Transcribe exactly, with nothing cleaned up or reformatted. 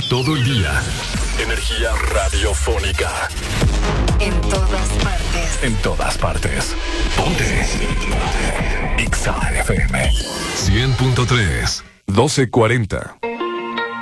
Todo el día. Energía radiofónica. En todas partes. En todas partes. Ponte. Ponte. X A F M. cien punto tres. doce cuarenta.